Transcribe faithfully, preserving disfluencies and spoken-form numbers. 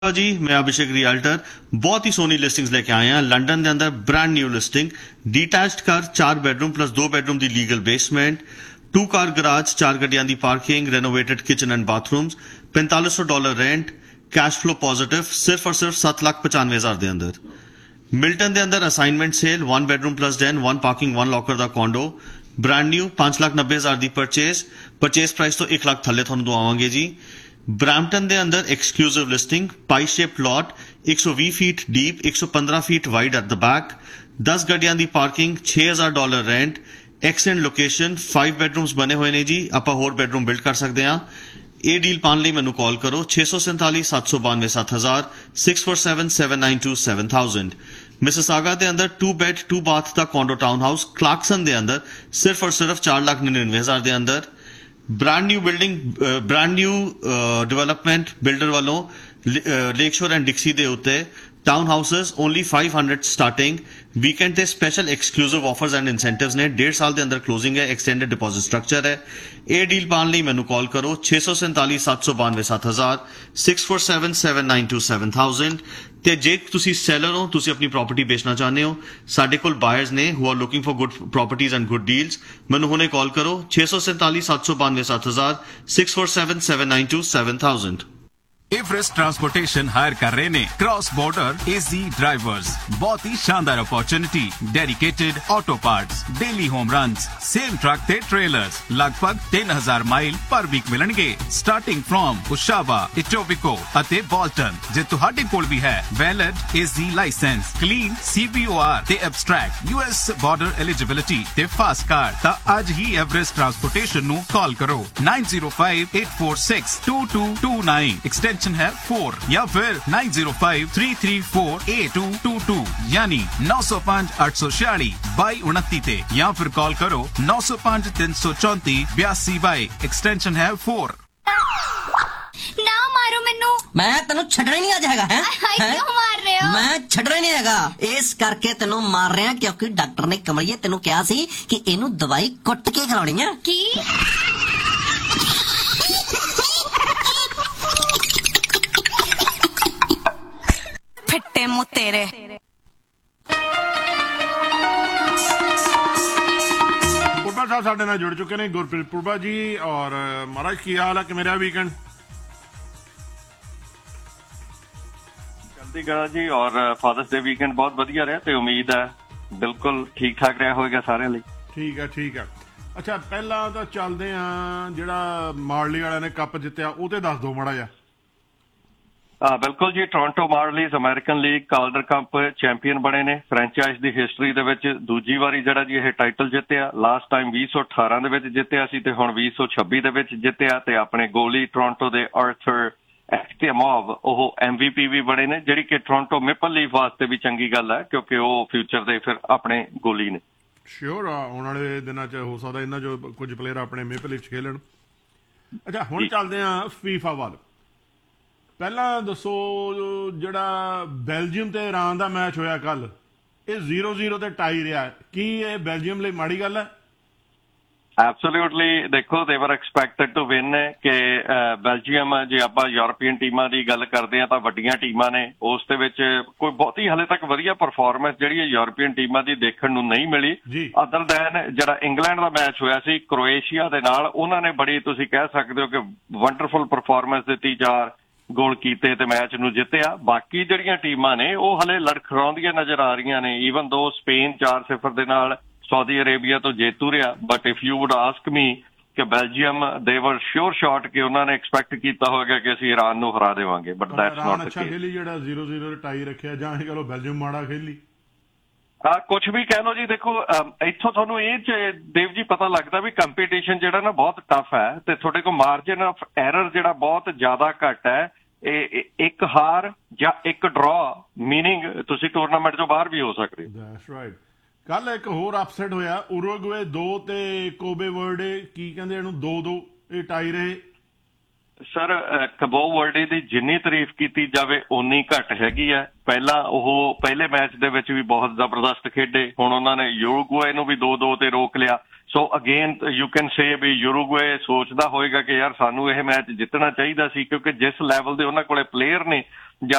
जी मैं अभिषेक रियल्टर बहुत ही सोनी लिस्टिंग्स लेके आए हैं लंदन के अंदर brand new listing detached car चार बेडरूम प्लस दो बेडरूम की legal basement to car garage चार गड्डियां की parking renovated kitchen and bathrooms पैंतालीस सौ dollar rent cash flow positive सिर्फ और सिर्फ सत्त लाख पचानवे हजार के अंदर मिल्टन के अंदर assignment cell one bedroom plus Dane one parking one locker का कॉन्डो ब्रांड न्यू पांच लाख नब्बे हजार की परचेज परचेज प्राइस तो एक लाख थले थोड़ा दवावांगे जी ब्रैम्पटन के अंदर एक्सक्लूसिव लिस्टिंग पाई शेप लॉट एक सौ बीस फीट डीप एक सौ पंद्रह feet wide at the back दस गड्डियां की पार्किंग छह हजार dollar rent extend location five bedrooms बने हुए ने जी ਆਪਾਂ ਹੋਰ बेडरूम बिल्ड कर सकते हैं ਇਹ ਡੀਲ ਪਾਣ ਲਈ ਮੈਨੂੰ ਕਾਲ ਕਰੋ छे सौ सैंतालीस सात सौ बानवे सात हजार six four seven seven nine to seven thousand Mississauga के अंदर टू बेड टू बाथ का कॉन्डो टाउन हाउस क्लार्कसन के अंदर सिर्फ और सिर्फ चार लाख निन्यानवे हजार के अंदर brand new building brand new development builder वालों लेक शोर एंड डिक्सी दे उत्ते town houses only five hundred starting weekend ते special exclusive offers and incentives ने डेढ़ साल के अंदर क्लोजिंग है एक्सटेंडेड डिपॉजिट स्ट्रक्चर है ये डील पाने लिए मैनू कॉल करो छे सौ सैंतालीस सात सौ बानवे सात हजार six four seven seven nine to seven thousand ते जे तुसी सैलर हो तुसी अपनी प्रॉपर्टी बेचना चाहते हो साडे कोल बायर्स ने who are looking for good properties and good deals मैनू हुणे कॉल करो छे सौ सैंतालीस सात सौ बानवे सात हजार six four seven seven nine to seven thousand Everest transportation higher कर रहे ने क्रॉस बॉर्डर एजी ड्राइवर्स बहुत ही शानदार opportunity dedicated auto parts daily home runs same truck ते ट्रेलर्स लगभग तीन हजार माइल पर वीक मिलणगे स्टार्टिंग फ्रॉम उशावा इटोबिको अते बॉल्टन जे तुहाडे कोल भी है वैलिड एजी लाइसेंस क्लीन सीबीओआर ते एब्स्ट्रैक्ट यूएस बॉर्डर एलिजिबिलिटी ते फास्ट कार्ड ता आज ही एवरेस्ट ट्रांसपोर्टेशन नु कॉल करो nine zero five eight four six to to to nine extension है फोर या फिर nine zero five three three four eight to to to यानी नौ सौ पांच आठ सौ छियाली बाई उनती ते या फिर कॉल करो नौ सौ पांच तीन सौ चौंती बयासी बाई एक्सटेंशन है फोर ना मारो मैनू मैं तेनू छड़ना ही नहीं आज हैगा है क्यों मार रहे हो मैं छड़ना ही नहीं हैगा इस करके तेनू मार रहे हैं क्योंकि डॉक्टर ने कमलिए तेनू कहा सी कि इनू दवाई कुट के खिलानी है की फिट्टे मुंह तेरे पुरबा साहब साडे नाल जुड़ चुके हैं गुरप्रीत पुरबा जी और महाराज की हाल है कि मेरा वीकेंड जल्दी गया जी और फादर्स डे वीकेंड बहुत वधिया रहा ते उम्मीद है बिल्कुल ठीक ठाक रहा होएगा सारे लिए ठीक है ठीक है अच्छा पहला तो चलते हैं जिहड़ा मार्ली वाले ने कप जितया वो ते दस दो माड़ा जा हाँ बिल्कुल जी Toronto मार्लीज American league कालडर cup champion बने ने फ्रेंचाइज की हिस्टरी दे विच दूजी वारी जिहड़ा जी ये टाइटल जितया लास्ट टाइम भी सौ अठारह दे विच जितया सी ते हुण भी सौ छब्बी दे विच जितया ते अपने गोली टोरंटो दे आर्थर एक्टिमोव ओह एमवीपी भी बने ने जिहड़ी कि टोरंटो मेपल लीफ वास्ते भी चंगी गल है क्योंकि वो फ्यूचर दे फिर अपने गोली ने श्योर आने वाले दिनों च हो सकता इन्हां जो कुछ प्लेयर अपने मेपल लीफ खेलन अच्छा हुण चलदे हां फीफा वाल ਪਹਿਲਾਂ ਦੱਸੋ ਜਿਹੜਾ ਬੈਲਜੀਅਮ ਤੇ ਇਰਾਨ ਦਾ ਮੈਚ ਹੋਇਆ ਕੱਲ ਇਹ ਜ਼ੀਰੋ ਜ਼ੀਰੋ ਤੇ ਟਾਈ ਰਿਹਾ ਕੀ ਇਹ ਬੈਲਜੀਅਮ ਲਈ ਮਾੜੀ ਗੱਲ ਹੈ ਐਬਸੋਲੂਟਲੀ ਦੇਖੋ ਦੇ ਵਰ ਐਕਸਪੈਕਟਡ ਟੂ ਵਿਨ ਕਿ ਬੈਲਜੀਅਮ ਜੇ ਆਪਾਂ ਯੂਰਪੀਅਨ ਟੀਮਾਂ ਦੀ ਗੱਲ ਕਰਦੇ ਆ ਤਾਂ ਵੱਡੀਆਂ ਟੀਮਾਂ ਨੇ ਉਸ ਦੇ ਵਿੱਚ ਕੋਈ ਬਹੁਤੀ ਹਲੇ ਤੱਕ ਵਧੀਆ ਪਰਫਾਰਮੈਂਸ ਜਿਹੜੀ ਹੈ ਯੂਰਪੀਅਨ ਟੀਮਾਂ ਦੀ ਦੇਖਣ ਨੂੰ ਨਹੀਂ ਮਿਲੀ ਅਦਰ ਦੈਨ ਜਿਹੜਾ ਇੰਗਲੈਂਡ ਦਾ ਮੈਚ ਹੋਇਆ ਸੀ ਕ੍ਰੋਏਸ਼ੀਆ ਦੇ ਨਾਲ ਉਹਨਾਂ ਨੇ ਬੜੀ ਤੁਸੀਂ ਕਹਿ ਸਕਦੇ ਹੋ ਕਿ ਵੰਡਰਫੁਲ ਪਰਫਾਰਮੈਂਸ ਦਿੱਤੀ ਚਾਰ ਗੋਲ ਕੀਤੇ ਤੇ ਮੈਚ ਨੂੰ ਜਿੱਤਿਆ ਬਾਕੀ ਜਿਹੜੀਆਂ ਟੀਮਾਂ ਨੇ ਉਹ ਹਲੇ ਲੜਖੜਾਉਂਦੀਆਂ ਨਜ਼ਰ ਆ ਰਹੀਆਂ ਨੇ ਈਵਨ ਦੋ ਸਪੇਨ ਚਾਰ ਸਿਫਰ ਦੇ ਨਾਲ ਸਾਊਦੀ ਅਰੇਬੀਆ ਤੋਂ ਜੇਤੂ ਰਿਹਾ but if you wood ask me ਕਿ ਬੈਲਜੀਅਮ ਦੇ ਵਰ ਸ਼ੋਰ ਸ਼ਾਟ ਕਿ ਉਹਨਾਂ ਨੇ ਐਕਸਪੈਕਟ ਕੀਤਾ ਹੋਵੇਗਾ ਕਿ ਅਸੀਂ ਇਰਾਨ ਨੂੰ ਹਰਾ ਦੇਵਾਂਗੇ but that's not the case ਖੇਲੀ ਜਿਹੜਾ ਜ਼ੀਰੋ ਜ਼ੀਰੋ ਟਾਈ ਰੱਖਿਆ ਜਾਂ ਇਹ ਕਹੋ ਬੈਲਜੀਅਮ ਮਾੜਾ ਖੇਲੀ ਆ ਕੁਛ ਵੀ ਕਹਿ ਲਓ ਜੀ ਦੇਖੋ ਇੱਥੋਂ ਤੁਹਾਨੂੰ ਇਹ ਦੇਵ ਜੀ ਪਤਾ ਲੱਗਦਾ ਵੀ ਕੰਪੀਟੀਸ਼ਨ ਜਿਹੜਾ ਨਾ ਬਹੁਤ ਟਫ ਹੈ ਤੇ ਤੁਹਾਡੇ ਕੋਲ ਮਾਰਜਨ ਆਫ ਐਰਰ ਜਿਹੜਾ ਬਹੁਤ ਜ਼ਿਆਦਾ ਘੱਟ ਹੈ ਇੱਕ ਹਾਰ ਜਾਂ ਇੱਕ ਡਰਾ ਮੀਨਿੰਗ ਤੁਸੀਂ ਟੂਰਨਾਮੈਂਟ ਤੋਂ ਬਾਹਰ ਵੀ ਹੋ ਸਕਦੇ ਹੋ ਦੈਟਸ ਰਾਈਟ ਕੱਲ ਇੱਕ ਹੋਰ ਅਪਸੈਟ ਹੋਇਆ ਉਰੂਗਵੇ ਦੋ ਤੇ ਕੋਬੇ ਵਰਡੇ ਕੀ ਕਹਿੰਦੇ ਇਹਨੂੰ ਦੋ ਦੋ ਇਹ ਟਾਈ ਰਹੇ ਸਰ ਕਬੋ ਵਰਲਡ ਦੀ ਜਿੰਨੀ ਤਾਰੀਫ ਕੀਤੀ ਜਾਵੇ ਓਨੀ ਘੱਟ ਹੈਗੀ ਹੈ। ਪਹਿਲਾਂ ਉਹ ਪਹਿਲੇ ਮੈਚ ਦੇ ਵਿੱਚ ਵੀ ਬਹੁਤ ਜ਼ਬਰਦਸਤ ਖੇਡੇ, ਹੁਣ ਉਹਨਾਂ ਨੇ ਯੂਰੂਗਵੇ ਨੂੰ ਵੀ ਦੋ ਦੋ ਤੇ ਰੋਕ ਲਿਆ। ਸੋ ਅਗੇਨ ਯੂ ਕੈਨ ਸੇ ਵੀ ਯੂਰੂਗਵੇ ਸੋਚਦਾ ਹੋਏਗਾ ਕਿ ਯਾਰ ਸਾਨੂੰ ਇਹ ਮੈਚ ਜਿੱਤਣਾ ਚਾਹੀਦਾ ਸੀ, ਕਿਉਂਕਿ ਜਿਸ ਲੈਵਲ ਦੇ ਉਹਨਾਂ ਕੋਲੇ ਪਲੇਅਰ ਨੇ